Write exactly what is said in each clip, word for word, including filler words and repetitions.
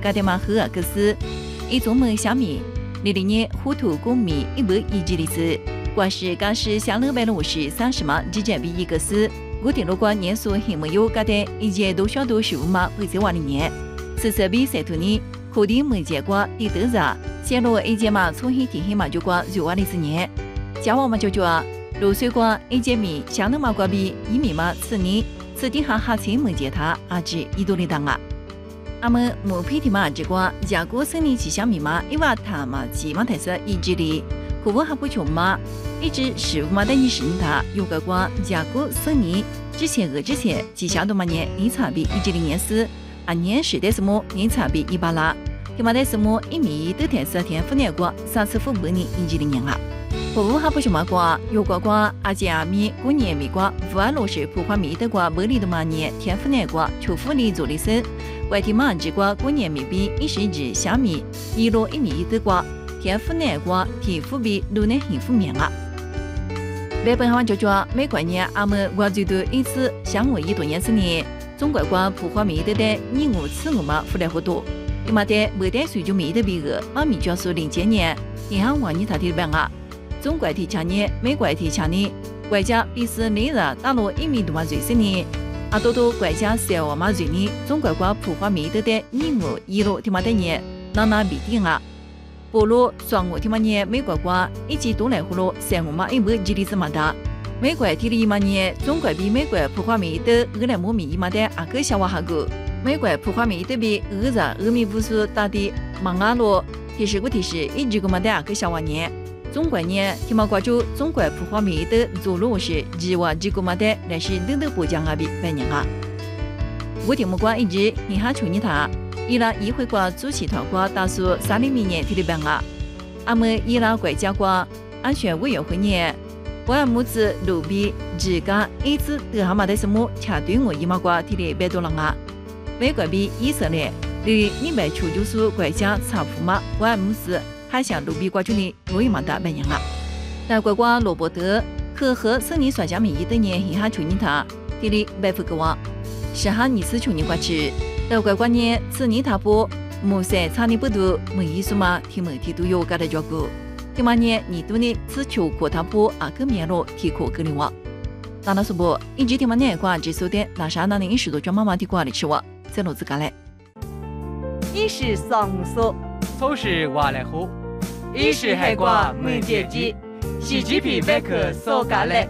嘎达马赫尔克斯，一中门小米，零零年糊涂公米一百一吉里斯，光是刚是香乐白龙是三十码几件比一个斯，我听如果年数还没有嘎达一件都小多十五码会在万里年，此次比赛图呢，肯定没见过第得着，显露一件嘛从黑天黑嘛就过九万里十年，加我们就讲。六岁光一节米，香能马瓜比一米嘛，此年此地下下层没见他，阿只一多里当啊。阿们木皮的嘛，这个加过生年气象密码，一瓦他嘛，起码台是一直里，可我还不穷嘛，一直十五嘛的一十他，有个光加过生年之前和之前，气象多嘛年年差比一直里年四，啊年十的什么年差比一百啦，他妈的什么一米都天十天不年过，三次不半年一直里年啊。服务还不什么瓜，有瓜瓜，阿姐阿米过年米瓜，五安路是普花米的瓜，本里的马年天府年瓜，秋府里做的生，外地马之瓜过年米比一十只小米，一路一米一的瓜，天府年瓜，天府比路年幸福面啊。日本话就说，每过年阿们我最多一次相为一多年之年，中国瓜普花米的的你我吃我嘛，付来好多，你妈的没得水就米的比个，妈米就说零几年，银行往你他的办啊。中国提强年，美国提强年，国家必须每日大陆一米多嘛最十年，啊多多国家三万嘛最年，中国瓜普花米的的你我一路他妈的年，那那必定啊，不如双我他妈年美国瓜一起多来葫芦三万嘛一百几里子嘛的，美国提了一嘛年，中国比美国普花米的二来莫米一嘛的阿个小娃哈个，美国普花米的比二十二米不是大的忙阿罗，提示个提示一直个嘛的阿个小娃年。中国年，天猫关注中国普花米的走路是计划几个嘛的，来是等等不讲阿比百年啊。我听木瓜一直你还求你他，伊拉议会瓜主席团瓜打算三厘米年提的办啊。阿们伊拉国家瓜安全委员会年，我按木子路比自家一直得哈嘛的什么恰对我伊嘛瓜提的百多人啊。美国比以色列离你们求救所国家差不嘛，我按木子。还想路比瓜州里罗伊马达扮演啊，但国瓜罗伯特可和森林耍家米一的年一下求你他，这里白富个话，是哈你是求你瓜吃，但国瓜年此年他不，木塞差你不多，没意思嘛，提媒体都有噶的照顾，第嘛年你都呢只求过他不啊个面罗提可个另外，那那说不，一直提嘛年瓜只说的那啥那年一十多专妈妈提瓜的吃我，再罗子干嘞， 一时上说， 初时话来好。 一是海瓜没解机，是几批百科所干嘞。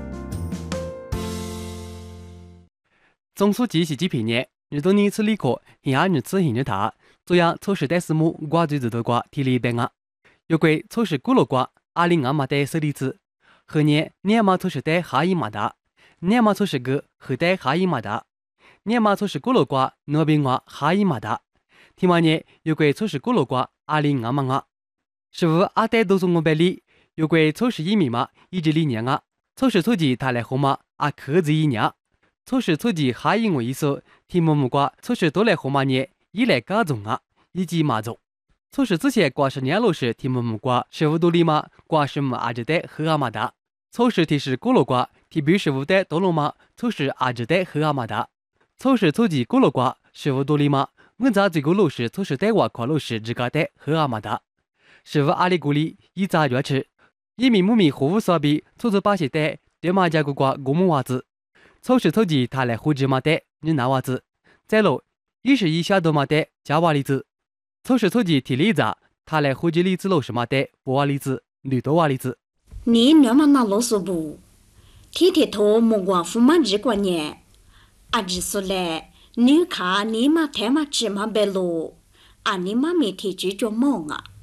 总书记习近平年，日多年次理科，现下日次现日他，这样初时代事目瓜最最多瓜提了百啊。有关初时古罗瓜，二零二马代设立子，后年年马初时代下一马达，年马初时个后代下一马达，年马初时古罗瓜那边话下一马达，天马年有关初时古罗瓜二零二马啊。是否阿代都是我百里？有关初时一米嘛，一直里年啊。初时初级他来好嘛，啊可子一年。初时初级下一我一说，题目木瓜初时都来好嘛年，一来加重啊，以及马走。初时之前瓜是年老时题目木瓜，十五度里嘛，瓜是么阿只代和阿马达。初时提示古罗瓜，题比十五代多罗嘛，初时阿只代和阿马达。初时初级古罗瓜，十五度里嘛，我在最古老时初时代瓜跨老时只个代和阿马达。是否阿里古里一早就吃，一米木米货物所比，初初八些代对马家国瓜古木娃子，初时初级他来胡芝麻代你拿娃子，再路一十一小多麻代加娃粒子，初时初级提例子，他来胡吉粒子老什么代不娃粒子绿多娃粒子。 你那么那啰嗦不？天天头木瓜夫嘛日过年，阿只说嘞，你看你嘛太嘛芝麻白路，啊你妈每天就做梦啊。